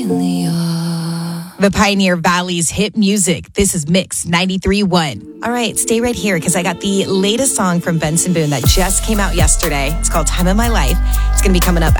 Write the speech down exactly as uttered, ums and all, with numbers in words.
The Pioneer Valley's hit music. This is Mix ninety-three point one. All right, stay right here because I got the latest song from Benson Boone that just came out yesterday. It's called Time of My Life. It's going to be coming up